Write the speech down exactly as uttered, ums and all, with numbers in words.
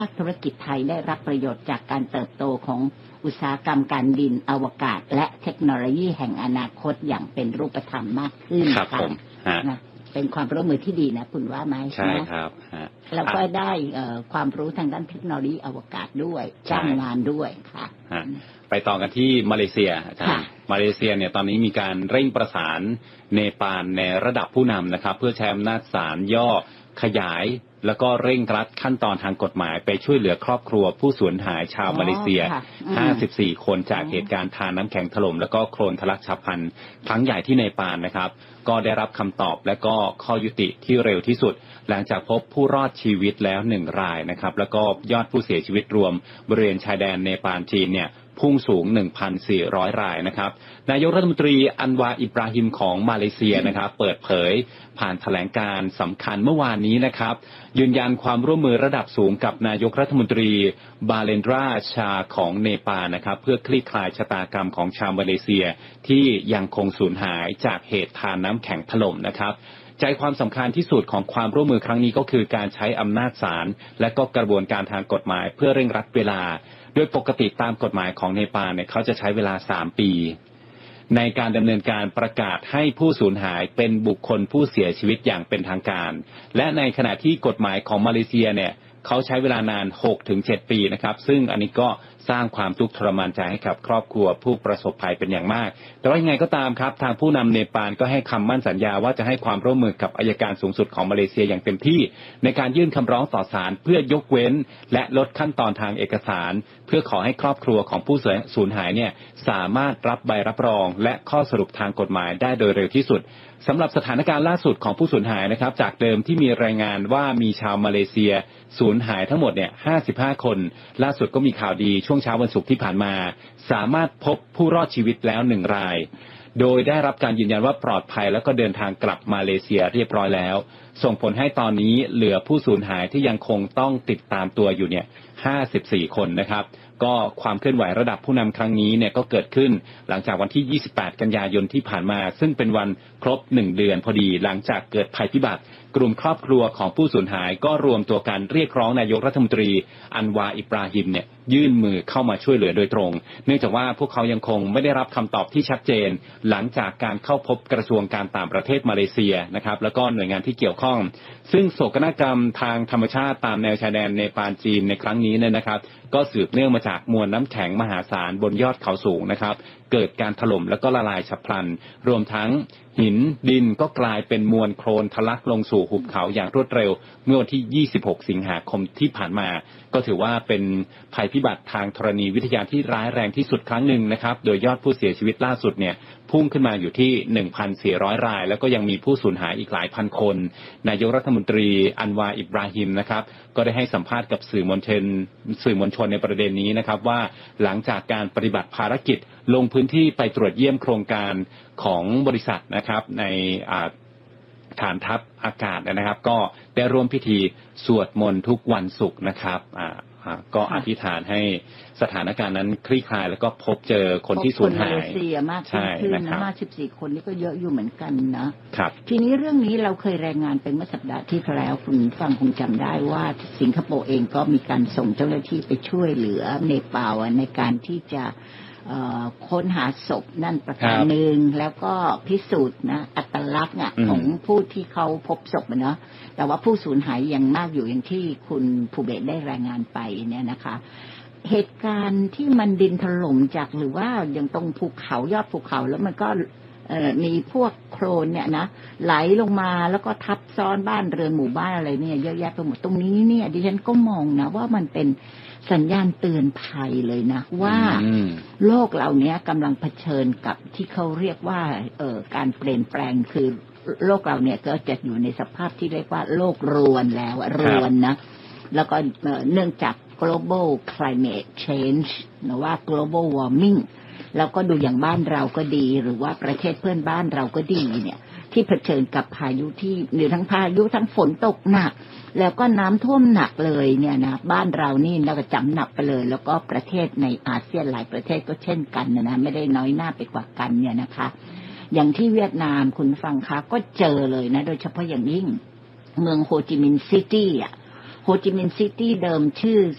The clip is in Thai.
ภาคธุรกิจไทยได้รับประโยชน์จากการเติบโตของอุตสาหกรรมการบินอวกาศและเทคโนโลยีแห่งอนาคตอย่างเป็นรูปธรรมมากขึ้นครับผมนะเป็นความร่วมมือที่ดีนะคุณว่าไหมใช่ครับแล้วก็ได้ความรู้ทางด้านเทคโนโลยีอวกาศด้วยจ้างงานด้วยค่ะไปต่อกันที่มาเลเซียอาจารย์มาเลเซียเนี่ยตอนนี้มีการเร่งประสานเนปาลในระดับผู้นำนะครับเพื่อใช้อำนาจศาลย่อขยายแล้วก็เร่งรัดขั้นตอนทางกฎหมายไปช่วยเหลือครอบครัวผู้สูญหายชาวมาเลเซียห้าสิบสี่คนจากเหตุการณ์ทานน้ำแข็งถล่มแล้วก็โคลนทะลักฉับพลันครั้งใหญ่ที่เนปาลนะครับก็ได้รับคำตอบและก็ข้อยุติที่เร็วที่สุดหลังจากพบผู้รอดชีวิตแล้วหนึ่งรายนะครับแล้วก็ยอดผู้เสียชีวิตรวมบริเวณชายแดนเนปาลจีนเนี่ยพุ่งสูง หนึ่งพันสี่ร้อย รายนะครับนายกรัฐมนตรีอันวาอิบราฮิมของมาเลเซียนะครับเปิดเผยผ่านแถลงการสำคัญเมื่อวานนี้นะครับยืนยันความร่วมมือระดับสูงกับนายกรัฐมนตรีบาเลนดราชาของเนปาลนะครับเพื่อคลี่คลายชะตากรรมของชาวมาเลเซียที่ยังคงสูญหายจากเหตุทานน้ำแข็งถล่มนะครับใจความสำคัญที่สุดของความร่วมมือครั้งนี้ก็คือการใช้อำนาจศาลและก็กระบวนการทางกฎหมายเพื่อเร่งรัดเวลาโดยปกติตามกฎหมายของเนปาลเนี่ยเขาจะใช้เวลาสามปีในการดำเนินการประกาศให้ผู้สูญหายเป็นบุคคลผู้เสียชีวิตอย่างเป็นทางการและในขณะที่กฎหมายของมาเลเซียเนี่ยเขาใช้เวลานาน หกถึงเจ็ด ปีนะครับซึ่งอันนี้ก็สร้างความทุกข์ทรมานใจให้กับครอบครัวผู้ประสบภัยเป็นอย่างมากแต่ว่ายังไงก็ตามครับทางผู้นำเนปาลก็ให้คำมั่นสัญญาว่าจะให้ความร่วมมือกับอัยการสูงสุดของมาเลเซียอย่างเต็มที่ในการยื่นคำร้องต่อศาลเพื่อยกเว้นและลดขั้นตอนทางเอกสารเพื่อขอให้ครอบครัวของผู้สูญหายเนี่ยสามารถรับใบรับรองและข้อสรุปทางกฎหมายได้โดยเร็วที่สุดสำหรับสถานการณ์ล่าสุดของผู้สูญหายนะครับจากเดิมที่มีรายงานว่ามีชาวมาเลเซียสูญหายทั้งหมดเนี่ยห้าสิบห้าคนล่าสุดก็มีข่าวดีช่วงเช้าวันศุกร์ที่ผ่านมาสามารถพบผู้รอดชีวิตแล้วหนึ่งรายโดยได้รับการยืนยันว่าปลอดภัยแล้วก็เดินทางกลับมาเลเซียเรียบร้อยแล้วส่งผลให้ตอนนี้เหลือผู้สูญหายที่ยังคงต้องติดตามตัวอยู่เนี่ยห้าสิบสี่คนนะครับก็ความเคลื่อนไหวระดับผู้นำครั้งนี้เนี่ยก็เกิดขึ้นหลังจากวันที่ยี่สิบแปดกันยายนที่ผ่านมาซึ่งเป็นวันครบหนึ่งเดือนพอดีหลังจากเกิดภัยพิบัติกลุ่มครอบครัวของผู้สูญหายก็รวมตัวกันเรียกร้องนายกรัฐมนตรีอันวาอิบราฮิมเนี่ยยื่นมือเข้ามาช่วยเหลือโดยตรงเนื่องจากว่าพวกเขายังคงไม่ได้รับคำตอบที่ชัดเจนหลังจากการเข้าพบกระทรวงการต่างประเทศมาเลเซียนะครับแล้วก็หน่วยงานที่เกี่ยวข้องซึ่งโศกนาฏกรรมทางธรรมชาติตามแนวชายแดนเนปาลจีนในครั้งนี้เนี่ยนะครับก็สืบเนื่องมาจากมวลน้ำแข็งมหาศาลบนยอดเขาสูงนะครับเกิดการถล่มแล้วก็ละลายฉับพลันรวมทั้งหินดินก็กลายเป็นมวลโคลนทะลักลงสู่หุบเขาอย่างรวดเร็วเมื่อวันที่ยี่สิบหกสิงหาคมที่ผ่านมาก็ถือว่าเป็นภัยพิบัติทางธรณีวิทยาที่ร้ายแรงที่สุดครั้งหนึ่งนะครับโดยยอดผู้เสียชีวิตล่าสุดเนี่ยพุ่งขึ้นมาอยู่ที่ หนึ่งพันสี่ร้อย รายแล้วก็ยังมีผู้สูญหายอีกหลายพันคนนายกรัฐมนตรีอันวาอิบราฮิมนะครับก็ได้ให้สัมภาษณ์กับสื่อมวลชนสื่อมวลชนในประเด็นนี้นะครับว่าหลังจากการปฏิบัติภารกิจลงพื้นที่ไปตรวจเยี่ยมโครงการของบริษัทนะครับในฐานทัพอากาศนะครับก็ได้ร่วมพิธีสวดมนต์ทุกวันศุกร์นะครับก็อธิษฐานให้สถานการณ์นั้นคลี่คลายแล้วก็พบเจอคนที่สูญหายคนมาเลเซียมากขึ้นนะมาสิบสี่คนนี่ก็เยอะอยู่เหมือนกันนะครับทีนี้เรื่องนี้เราเคยรายงานไปเมื่อสัปดาห์ที่แล้วคุณฟังคงจำได้ว่าสิงคโปร์เองก็มีการส่งเจ้าหน้าที่ไปช่วยเหลือเนปาลในการที่จะค้นหาศพนั่นประการหนึ่งแล้วก็พิสูจน์นะอัตลักษณ์ของผู้ที่เขาพบศพเนาะแต่ว่าผู้สูญหายยังมากอยู่อย่างที่คุณภูเบศได้รายงานไปเนี่ยนะคะเหตุการณ์ที่มันดินถล่มจากหรือว่าอย่างตรงภูเขายอดภูเขาแล้วมันก็มีพวกโคลนเนี่ยนะไหลลงมาแล้วก็ทับซ้อนบ้านเรือนหมู่บ้านอะไรเนี่ยเยอะแยะไปหมดตรงนี้เนี่ยดิฉันก็มองนะว่ามันเป็นสัญญาณเตือนภัยเลยนะว่าโลกเหล่านี้กำลังเผชิญกับที่เขาเรียกว่าเอ่อการเปลี่ยนแปลงคือโลกเราเนี่ยก็จะอยู่ในสภาพที่เรียกว่าโลกรวนแล้วรวนนะแล้วก็เนื่องจาก global climate change หรือว่า global warming แล้วก็ดูอย่างบ้านเราก็ดีหรือว่าประเทศเพื่อนบ้านเราก็ดีเนี่ยที่เผชิญกับพายุที่หรือทั้งพายุทั้งฝนตกหนักแล้วก็น้ำท่วมหนักเลยเนี่ยนะบ้านเรานี่เราก็จำหนักไปเลยแล้วก็ประเทศในอาเซียนหลายประเทศก็เช่นกันนะนะไม่ได้น้อยหน้าไปกว่ากันเนี่ยนะคะอย่างที่เวียดนามคุณฟังคะก็เจอเลยนะโดยเฉพาะอย่างยิ่งเมืองโฮจิมินห์ซิตี้อ่ะโฮจิมินห์ซิตี้เดิมชื่อ